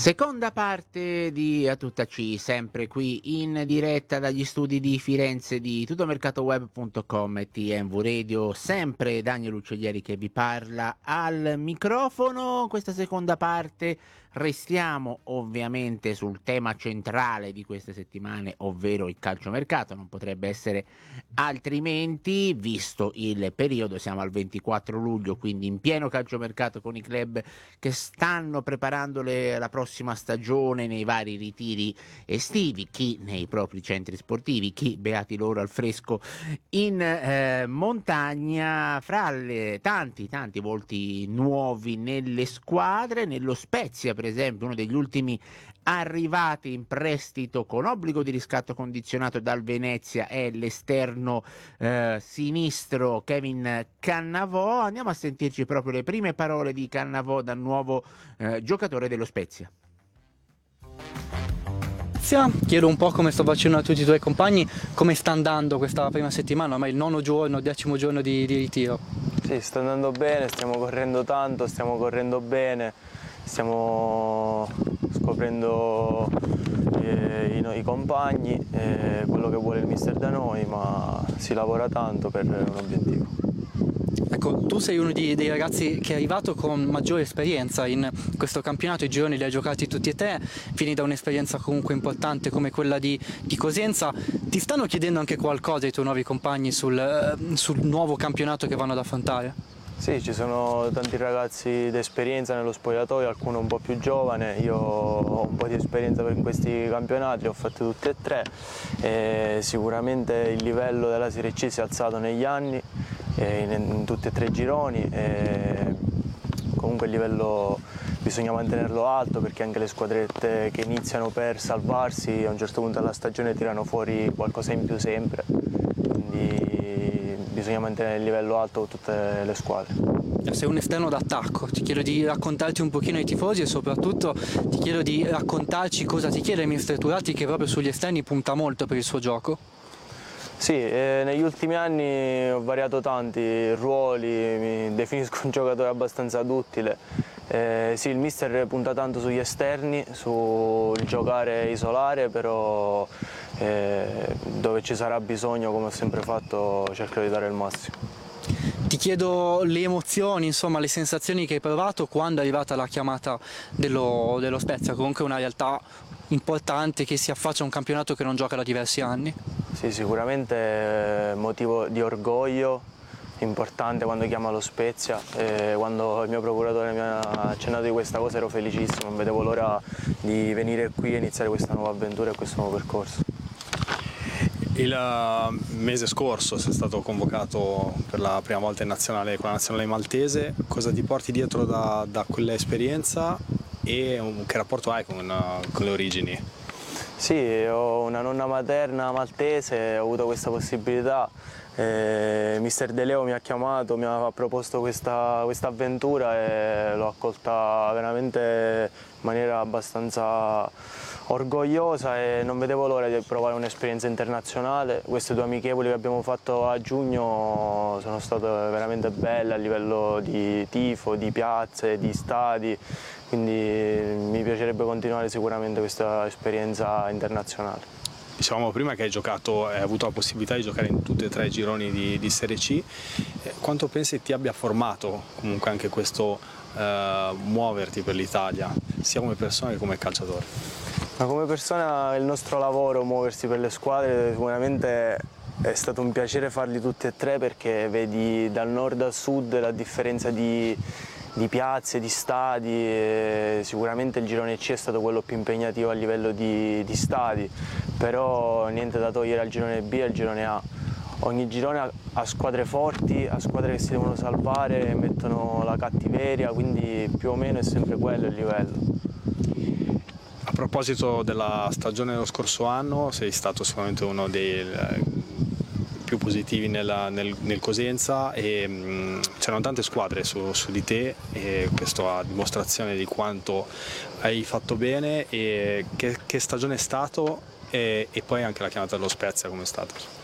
Seconda parte di A Tutta C, sempre qui in diretta dagli studi di Firenze di tuttomercatoweb.com e TMV Radio, sempre Daniel Uccellieri che vi parla al microfono. Questa seconda parte restiamo ovviamente sul tema centrale di queste settimane, ovvero il calciomercato, non potrebbe essere altrimenti, visto il periodo, siamo al 24 luglio, quindi in pieno calciomercato con i club che stanno preparando la prossima stagione nei vari ritiri estivi, chi nei propri centri sportivi, chi beati loro al fresco in montagna, fra le tanti volti nuovi nelle squadre. Nello Spezia, per esempio, uno degli ultimi arrivati in prestito con obbligo di riscatto condizionato dal Venezia è l'esterno sinistro Kevin Cannavò. Andiamo a sentirci proprio le prime parole di Cannavò dal nuovo giocatore dello Spezia. Chiedo un po' come sto facendo a tutti i tuoi compagni, come sta andando questa prima settimana, ormai il 9° giorno, 10° giorno di ritiro. Sì, sta andando bene, stiamo correndo tanto, stiamo correndo bene, stiamo scoprendo i compagni, quello che vuole il mister da noi, ma si lavora tanto per un obiettivo. Ecco, tu sei uno dei ragazzi che è arrivato con maggiore esperienza in questo campionato, i gironi li hai giocati tutti e tre, vieni da un'esperienza comunque importante come quella di Cosenza. Ti stanno chiedendo anche qualcosa i tuoi nuovi compagni sul nuovo campionato che vanno ad affrontare? Sì, ci sono tanti ragazzi d'esperienza nello spogliatoio, alcuni un po' più giovane, io ho un po' di esperienza in questi campionati, li ho fatti tutti e tre e sicuramente il livello della Serie C si è alzato negli anni, in tutti e tre i gironi, e comunque il livello bisogna mantenerlo alto perché anche le squadrette che iniziano per salvarsi a un certo punto della stagione tirano fuori qualcosa in più sempre, quindi bisogna mantenere il livello alto con tutte le squadre. Sei un esterno d'attacco, ti chiedo di raccontarci un pochino ai tifosi e soprattutto ti chiedo di raccontarci cosa ti chiede il mister Turati, che proprio sugli esterni punta molto per il suo gioco. Sì, negli ultimi anni ho variato tanti ruoli, mi definisco un giocatore abbastanza duttile. Sì, il mister punta tanto sugli esterni, sul giocare isolare, però dove ci sarà bisogno, come ho sempre fatto, cercherò di dare il massimo. Ti chiedo le emozioni, insomma le sensazioni che hai provato quando è arrivata la chiamata dello Spezia, comunque una realtà importante che si affaccia a un campionato che non gioca da diversi anni. Sì, sicuramente motivo di orgoglio importante quando chiama lo Spezia, quando il mio procuratore mi ha accennato di questa cosa ero felicissimo, non vedevo l'ora di venire qui e iniziare questa nuova avventura e questo nuovo percorso. Il mese scorso sei stato convocato per la prima volta in nazionale con la nazionale maltese. Cosa ti porti dietro da quell'esperienza e che rapporto hai con le origini? Sì, ho una nonna materna maltese, ho avuto questa possibilità. Mister De Leo mi ha chiamato, mi ha proposto questa avventura e l'ho accolta veramente in maniera abbastanza orgogliosa e non vedevo l'ora di provare un'esperienza internazionale. Queste due amichevoli che abbiamo fatto a giugno sono state veramente belle a livello di tifo, di piazze, di stadi, quindi mi piacerebbe continuare sicuramente questa esperienza internazionale. Dicevamo prima che hai avuto la possibilità di giocare in tutti e tre i gironi di Serie C. Quanto pensi ti abbia formato comunque anche questo muoverti per l'Italia, sia come persona che come calciatore? Ma come persona il nostro lavoro, muoversi per le squadre, sicuramente è stato un piacere farli tutti e tre perché vedi dal nord al sud la differenza di piazze, di stadi. Sicuramente il girone C è stato quello più impegnativo a livello di stadi, però niente da togliere al girone B e al girone A. Ogni girone ha squadre forti, ha squadre che si devono salvare, mettono la cattiveria, quindi più o meno è sempre quello il livello. A proposito della stagione dello scorso anno, sei stato sicuramente uno dei più positivi nel Cosenza e c'erano tante squadre su di te e questo a dimostrazione di quanto hai fatto bene e che stagione è stato e poi anche la chiamata dello Spezia come è stata.